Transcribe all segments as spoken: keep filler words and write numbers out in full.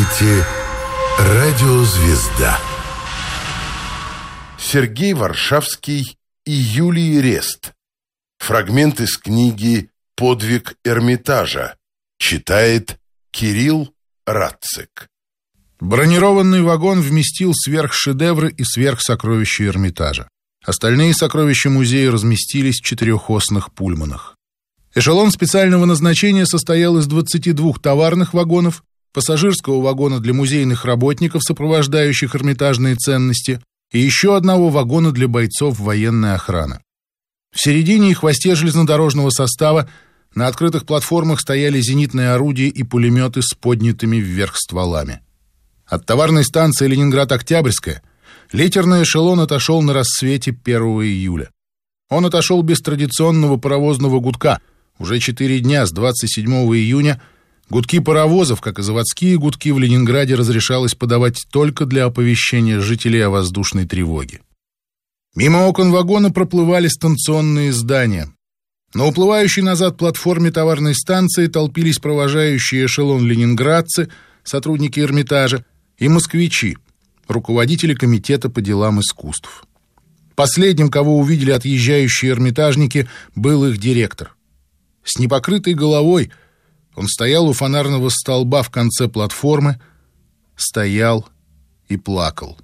слушаете «Радио Звезда». Сергей Варшавский и Юлий Рест. Фрагмент из книги «Подвиг Эрмитажа». Читает Кирилл Радцик. Бронированный вагон вместил сверхшедевры и сверхсокровища Эрмитажа. Остальные сокровища музея разместились в четырехосных пульманах. Эшелон специального назначения состоял из двадцати двух товарных вагонов, пассажирского вагона для музейных работников, сопровождающих эрмитажные ценности, и еще одного вагона для бойцов военной охраны. В середине и хвосте железнодорожного состава на открытых платформах стояли зенитные орудия и пулеметы с поднятыми вверх стволами. От товарной станции Ленинград-Октябрьская литерный эшелон отошел на рассвете первого июля. Он отошел без традиционного паровозного гудка. Уже четыре дня с двадцать седьмого июня гудки паровозов, как и заводские гудки, в Ленинграде разрешалось подавать только для оповещения жителей о воздушной тревоге. Мимо окон вагона проплывали станционные здания. На уплывающей назад платформе товарной станции толпились провожающие эшелон ленинградцы, сотрудники Эрмитажа, и москвичи, руководители комитета по делам искусств. Последним, кого увидели отъезжающие эрмитажники, был их директор. С непокрытой головой он стоял у фонарного столба в конце платформы, стоял и плакал.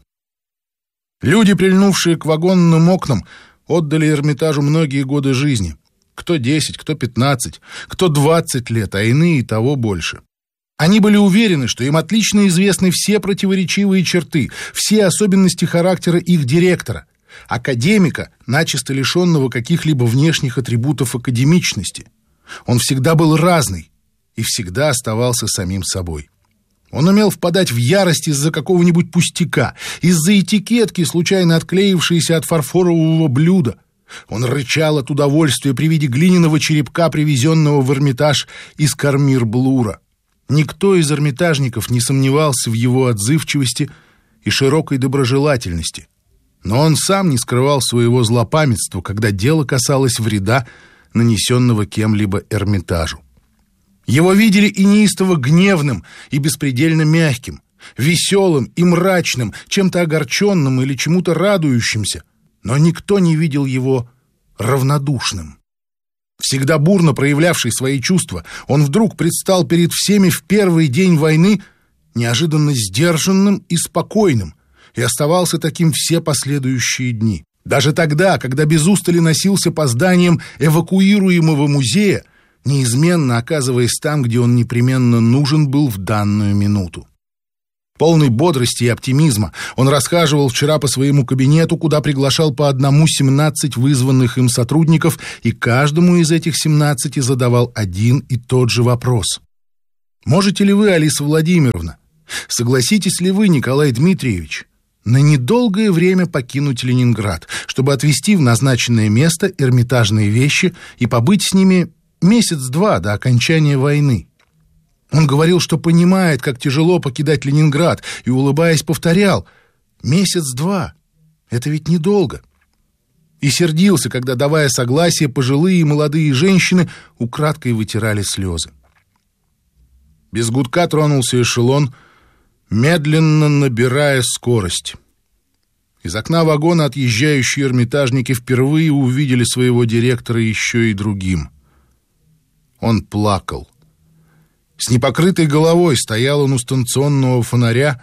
Люди, прильнувшие к вагонным окнам, отдали Эрмитажу многие годы жизни. Кто десять, кто пятнадцать, кто двадцать лет, а иные и того больше. Они были уверены, что им отлично известны все противоречивые черты, все особенности характера их директора, академика, начисто лишенного каких-либо внешних атрибутов академичности. Он всегда был разный и всегда оставался самим собой. Он умел впадать в ярость из-за какого-нибудь пустяка, из-за этикетки, случайно отклеившейся от фарфорового блюда. Он рычал от удовольствия при виде глиняного черепка, привезенного в Эрмитаж из Кармир-Блура. Никто из эрмитажников не сомневался в его отзывчивости и широкой доброжелательности. Но он сам не скрывал своего злопамятства, когда дело касалось вреда, нанесенного кем-либо Эрмитажу. Его видели и неистово гневным, и беспредельно мягким, веселым и мрачным, чем-то огорченным или чему-то радующимся, но никто не видел его равнодушным. Всегда бурно проявлявший свои чувства, он вдруг предстал перед всеми в первый день войны неожиданно сдержанным и спокойным, и оставался таким все последующие дни. Даже тогда, когда без устали носился по зданиям эвакуируемого музея, неизменно оказываясь там, где он непременно нужен был в данную минуту. Полный бодрости и оптимизма, он расхаживал вчера по своему кабинету, куда приглашал по одному семнадцать вызванных им сотрудников, и каждому из этих семнадцати задавал один и тот же вопрос. Можете ли вы, Алиса Владимировна, согласитесь ли вы, Николай Дмитриевич, на недолгое время покинуть Ленинград, чтобы отвезти в назначенное место эрмитажные вещи и побыть с ними месяц-два до окончания войны? Он говорил, что понимает, как тяжело покидать Ленинград, и, улыбаясь, повторял: «Месяц-два — это ведь недолго». И сердился, когда, давая согласие, пожилые и молодые женщины украдкой вытирали слезы. Без гудка тронулся эшелон, медленно набирая скорость. Из окна вагона отъезжающие эрмитажники впервые увидели своего директора еще и другим. Он плакал. С непокрытой головой стоял он у станционного фонаря,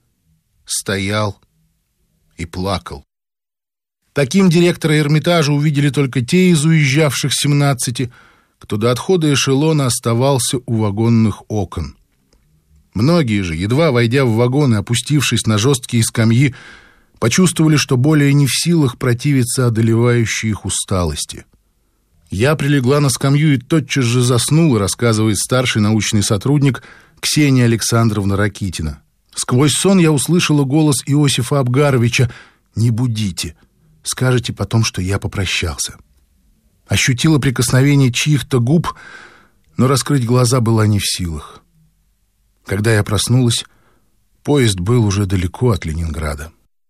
стоял и плакал. Таким директора Эрмитажа увидели только те из уезжавших семнадцати, кто до отхода эшелона оставался у вагонных окон. Многие же, едва войдя в вагон и опустившись на жесткие скамьи, почувствовали, что более не в силах противиться одолевающей их усталости. Я прилегла на скамью и тотчас же заснула, рассказывает старший научный сотрудник Ксения Александровна Ракитина. Сквозь сон я услышала голос Иосифа Абгаровича: «Не будите, скажете потом, что я попрощался». Ощутила прикосновение чьих-то губ, но раскрыть глаза была не в силах. Когда я проснулась, поезд был уже далеко от Ленинграда.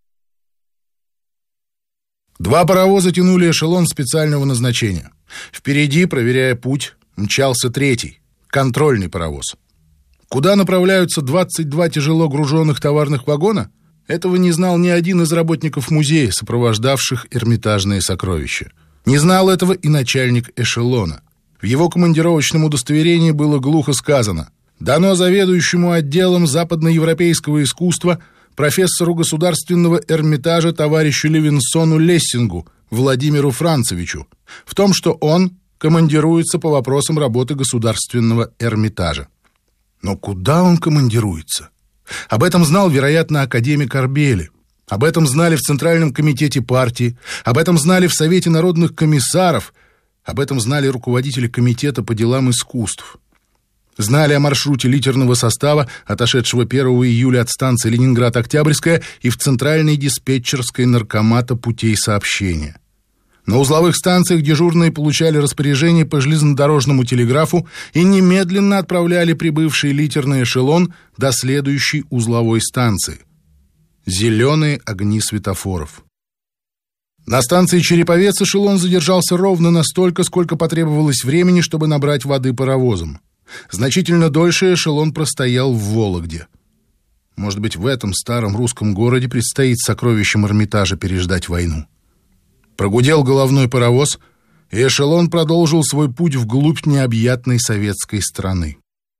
Два паровоза тянули эшелон специального назначения. Впереди, проверяя путь, мчался третий, контрольный паровоз. Куда направляются двадцать два тяжело груженных товарных вагона? Этого не знал ни один из работников музея, сопровождавших Эрмитажные сокровища. Не знал этого и начальник эшелона. В его командировочном удостоверении было глухо сказано: «Дано заведующему отделом западноевропейского искусства профессору государственного Эрмитажа товарищу Левинсону Лессингу Владимиру Францевичу в том, что он командируется по вопросам работы государственного Эрмитажа». Но куда он командируется? Об этом знал, вероятно, академик Арбели. Об этом знали в Центральном комитете партии, об этом знали в Совете народных комиссаров, об этом знали руководители Комитета по делам искусств. Знали о маршруте литерного состава, отошедшего первого июля от станции Ленинград-Октябрьская и в Центральной диспетчерской наркомата путей сообщения. На узловых станциях дежурные получали распоряжение по железнодорожному телеграфу и немедленно отправляли прибывший литерный эшелон до следующей узловой станции. Зеленые огни светофоров. На станции Череповец эшелон задержался ровно настолько, сколько потребовалось времени, чтобы набрать воды паровозом. Значительно дольше эшелон простоял в Вологде. Может быть, в этом старом русском городе предстоит сокровищам Эрмитажа переждать войну. Прогудел головной паровоз, и эшелон продолжил свой путь вглубь необъятной советской страны.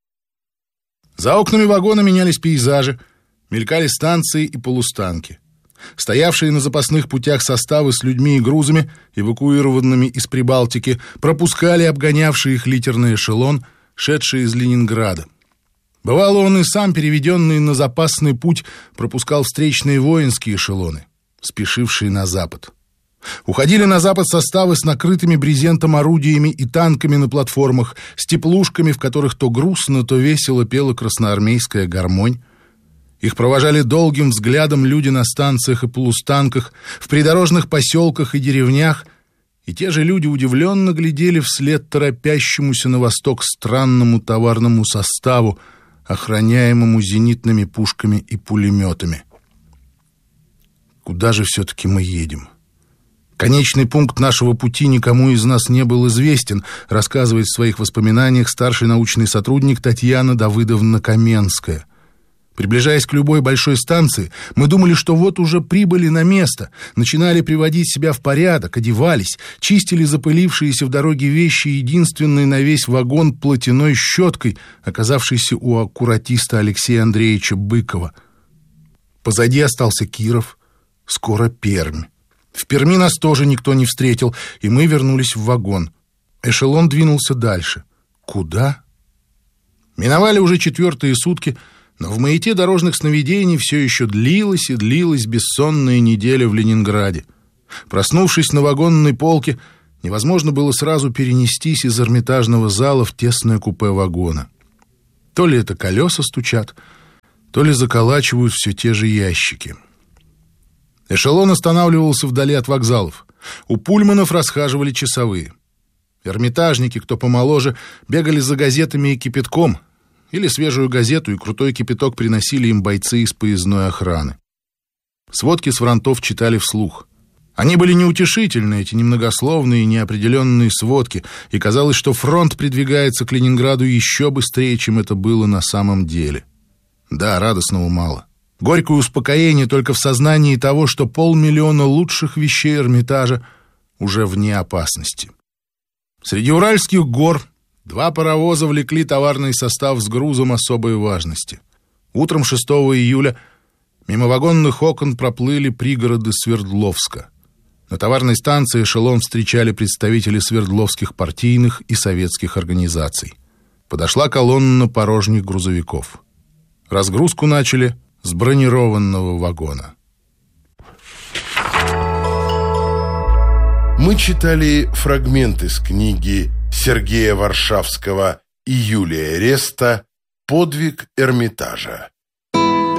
За окнами вагона менялись пейзажи, мелькали станции и полустанки. Стоявшие на запасных путях составы с людьми и грузами, эвакуированными из Прибалтики, пропускали обгонявший их литерный эшелон, шедший из Ленинграда. Бывало, он и сам, переведенный на запасный путь, пропускал встречные воинские эшелоны, спешившие на запад. Уходили на запад составы с накрытыми брезентом орудиями и танками на платформах, с теплушками, в которых то грустно, то весело пела красноармейская гармонь. Их провожали долгим взглядом люди на станциях и полустанках, в придорожных поселках и деревнях, и те же люди удивленно глядели вслед торопящемуся на восток странному товарному составу, охраняемому зенитными пушками и пулеметами. Куда же все-таки мы едем? Конечный пункт нашего пути никому из нас не был известен, рассказывает в своих воспоминаниях старший научный сотрудник Татьяна Давыдовна Каменская. Приближаясь к любой большой станции, мы думали, что вот уже прибыли на место, начинали приводить себя в порядок, одевались, чистили запылившиеся в дороге вещи единственной на весь вагон платяной щеткой, оказавшейся у аккуратиста Алексея Андреевича Быкова. Позади остался Киров, скоро Пермь. В Перми нас тоже никто не встретил, и мы вернулись в вагон. Эшелон двинулся дальше. Куда? Миновали уже четвертые сутки, но в маяке дорожных сновидений все еще длилась и длилась бессонная неделя в Ленинграде. Проснувшись на вагонной полке, невозможно было сразу перенестись из Эрмитажного зала в тесное купе вагона. То ли это колеса стучат, то ли заколачивают все те же ящики. Эшелон останавливался вдали от вокзалов. У пульманов расхаживали часовые. Эрмитажники, кто помоложе, бегали за газетами и кипятком, или свежую газету и крутой кипяток приносили им бойцы из поездной охраны. Сводки с фронтов читали вслух. Они были неутешительны, эти немногословные и неопределенные сводки, и казалось, что фронт придвигается к Ленинграду еще быстрее, чем это было на самом деле. Да, радостного мало. Горькое успокоение только в сознании того, что полмиллиона лучших вещей Эрмитажа уже вне опасности. Среди Уральских гор два паровоза влекли товарный состав с грузом особой важности. Утром шестого июля мимо вагонных окон проплыли пригороды Свердловска. На товарной станции эшелон встречали представители свердловских партийных и советских организаций. Подошла колонна порожних грузовиков. Разгрузку начали с бронированного вагона. Мы читали фрагмент из книги Сергея Варшавского и Юлия Реста «Подвиг Эрмитажа».